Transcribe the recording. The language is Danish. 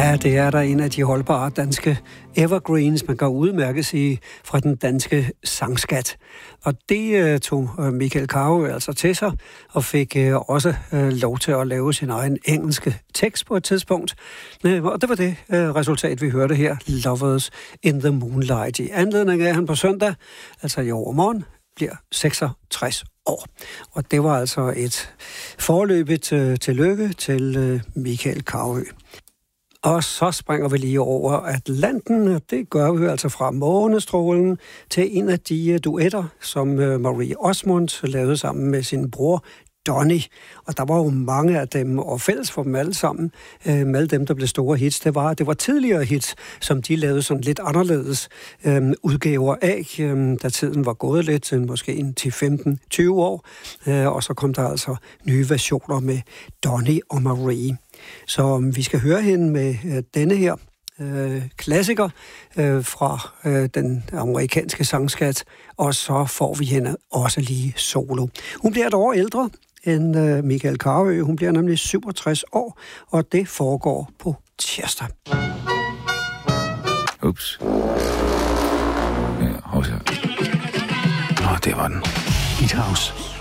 Ja, det er der en af de holdbare danske evergreens, man kan udmærke sig fra den danske sangskat. Og det tog Michael Carøe altså til sig, og fik også lov til at lave sin egen engelske tekst på et tidspunkt. Og det var det resultat, vi hørte her, Lovers in the Moonlight. I anledning af, han på søndag, altså i overmorgen, bliver 66 år. Og det var altså et forløbigt tillykke til Michael Carøe. Og så springer vi lige over Atlanten, og det gør vi altså fra Månestrålen til en af de duetter, som Marie Osmond lavede sammen med sin bror Donny. Og der var jo mange af dem, og fælles for dem alle sammen, med alle dem, der blev store hits. Det var tidligere hits, som de lavede sådan lidt anderledes udgaver af, da tiden var gået lidt, måske til 15-20 år. Og så kom der altså nye versioner med Donny og Marie. Så vi skal høre hende med denne her klassiker fra den amerikanske sangskat, og så får vi hende også lige solo. Hun bliver et år ældre end Michael Carøe. Hun bliver nemlig 67 år, og det foregår på tirsdag. Ups. Ja, det var den. Hit House.